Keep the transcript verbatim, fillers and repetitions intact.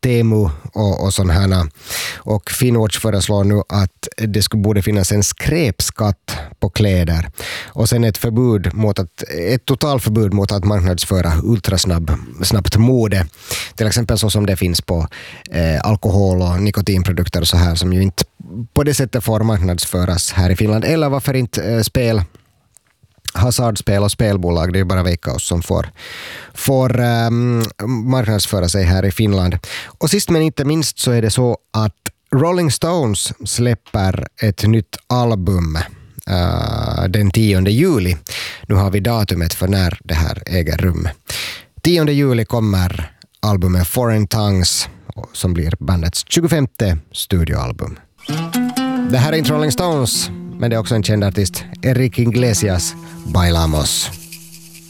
Temu och, och sån här. Och Finnwatch föreslår nu att det skulle borde finnas en skräpskatt på kläder och sen ett förbud mot att, ett totalförbud mot att marknadsföra ultrasnabb snabbt mode. Till exempel så som det finns på eh, alkohol och nikotinprodukter och så här som ju inte på det sättet får marknadsföras här i Finland. Eller varför inte eh, spel hasardspel och spelbolag, det är bara Veikkaus som får, får um, marknadsföra sig här i Finland. Och sist men inte minst så är det så att Rolling Stones släpper ett nytt album uh, den tionde juli. Nu har vi datumet för när det här äger rum. tionde juli kommer albumet Foreign Tongues som blir bandets tjugofemte studioalbum. Det här är inte Rolling Stones, men det är också en känd artist, Enrique Iglesias, Bailamos.